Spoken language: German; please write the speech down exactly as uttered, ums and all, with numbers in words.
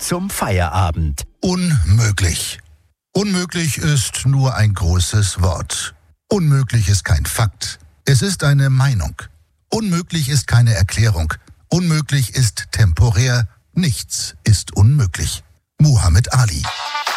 zum Feierabend. Unmöglich. Unmöglich ist nur ein großes Wort. Unmöglich ist kein Fakt. Es ist eine Meinung. Unmöglich ist keine Erklärung. Unmöglich ist temporär. Nichts ist unmöglich. Muhammad Ali.